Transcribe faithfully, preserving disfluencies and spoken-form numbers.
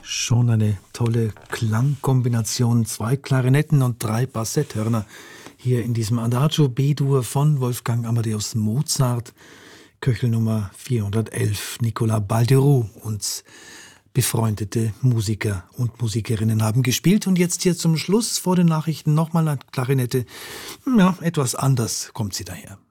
Schon eine tolle Klangkombination. Zwei Klarinetten und drei Bassetthörner hier in diesem Adagio B-Dur von Wolfgang Amadeus Mozart. Köchel Nummer vierhundertelf. Nicolas Balderoux und befreundete Musiker und Musikerinnen haben gespielt. Und jetzt hier zum Schluss vor den Nachrichten nochmal eine Klarinette. Ja, etwas anders kommt sie daher.